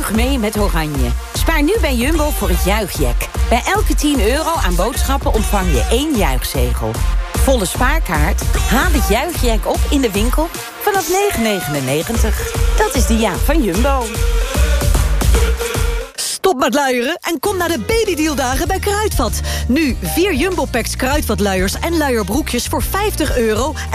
Juich mee met Oranje. Spaar nu bij Jumbo voor het juichjack. Bij elke 10 euro aan boodschappen ontvang je 1 juichzegel. Volle spaarkaart? Haal het juichjack op in de winkel vanaf 9,99. Dat is de jaak van Jumbo. Stop met luieren en kom naar de babydealdagen bij Kruidvat. Nu 4 Jumbo-packs Kruidvatluiers en luierbroekjes voor €50...